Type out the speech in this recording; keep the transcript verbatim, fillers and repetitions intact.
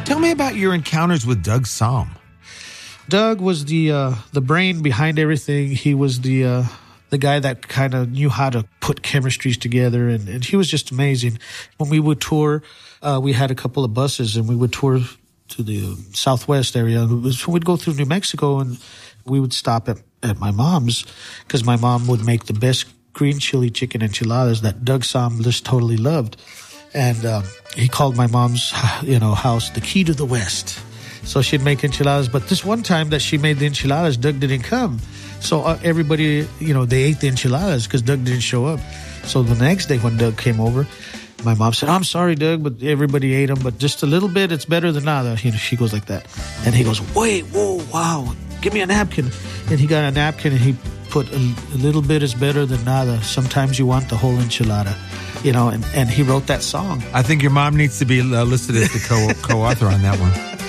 Tell me about your encounters with Doug Sahm. Doug was the uh, the brain behind everything. He was the uh, the guy that kind of knew how to put chemistries together, and, and he was just amazing. When we would tour, uh, we had a couple of buses, and we would tour to the southwest area. We'd go through New Mexico, and we would stop at, at my mom's because my mom would make the best green chili chicken enchiladas that Doug Sahm just totally loved. And um, he called my mom's, you know, house the key to the West. So she'd make enchiladas. But this one time that she made the enchiladas, Doug didn't come. So uh, everybody, you know, they ate the enchiladas because Doug didn't show up. So the next day when Doug came over, my mom said, I'm sorry, Doug, but everybody ate them. But just a little bit, it's better than nada. You know, she goes like that. And he goes, wait, whoa, wow, give me a napkin. And he got a napkin and he put a, a little bit is better than nada. Sometimes you want the whole enchilada. You know, and, and he wrote that song. I think your mom needs to be uh, listed as the co- co-author on that one.